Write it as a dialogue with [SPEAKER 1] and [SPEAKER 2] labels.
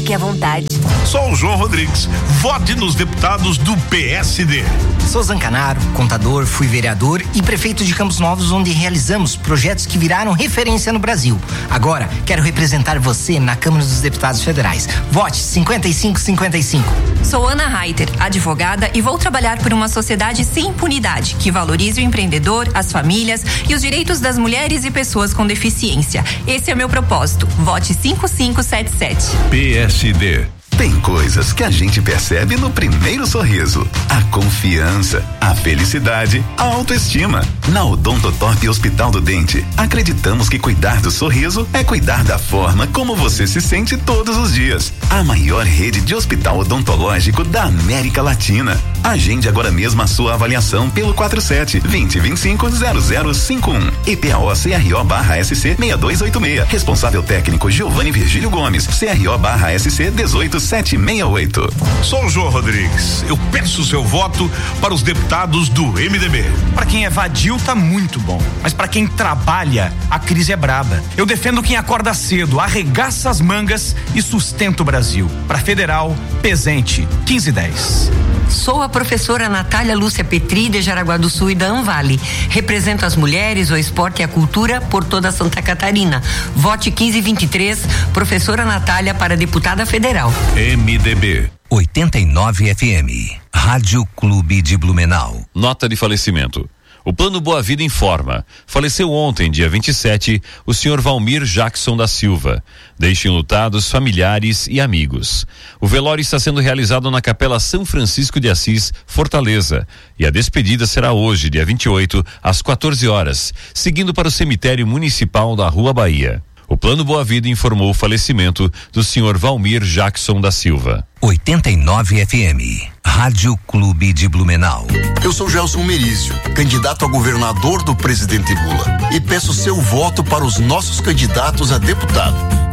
[SPEAKER 1] Fique à vontade.
[SPEAKER 2] Sou o João Rodrigues. Vote nos deputados do PSD.
[SPEAKER 3] Sou Zancanaro, contador, fui vereador e prefeito de Campos Novos, onde realizamos projetos que viraram referência no Brasil. Agora, quero representar você na Câmara dos Deputados Federais. Vote 5555.
[SPEAKER 4] Sou Ana Reiter, advogada, e vou trabalhar por uma sociedade sem impunidade, que valorize o empreendedor, as famílias e os direitos das mulheres e pessoas com deficiência. Esse é meu propósito. Vote 5577.
[SPEAKER 5] PSD. Tem coisas que a gente percebe no primeiro sorriso: a confiança, a felicidade, a autoestima. Na Odontotop Hospital do Dente, acreditamos que cuidar do sorriso é cuidar da forma como você se sente todos os dias. A maior rede de hospital odontológico da América Latina. Agende agora mesmo a sua avaliação pelo 47-2025-0051. EPAO-CRO/SC 6286. Responsável técnico Giovanni Virgílio Gomes. CRO/SC 18768.
[SPEAKER 2] Sou o João Rodrigues. Eu peço o seu voto para os deputados do MDB.
[SPEAKER 6] Para quem é vadio tá muito bom, mas para quem trabalha, a crise é braba. Eu defendo quem acorda cedo, arregaça as mangas e sustenta o Brasil. Para Federal, Pesente, 1510.
[SPEAKER 7] Sou a professora Natália Lúcia Petri, de Jaraguá do Sul e da Anvale. Represento as mulheres, o esporte e a cultura por toda Santa Catarina. Vote 1523, professora Natália para deputada federal.
[SPEAKER 5] MDB
[SPEAKER 8] 89 FM, Rádio Clube de Blumenau.
[SPEAKER 9] Nota de falecimento. O Plano Boa Vida informa: faleceu ontem, dia 27, o senhor Valmir Jackson da Silva. Deixem lutados familiares e amigos. O velório está sendo realizado na Capela São Francisco de Assis, Fortaleza, e a despedida será hoje, dia 28, às 14 horas, seguindo para o cemitério municipal da Rua Bahia. O Plano Boa Vida informou o falecimento do senhor Valmir Jackson da Silva.
[SPEAKER 8] 89 FM, Rádio Clube de Blumenau.
[SPEAKER 10] Eu sou Gelson Merizio, candidato a governador do presidente Lula, e peço seu voto para os nossos candidatos a deputado.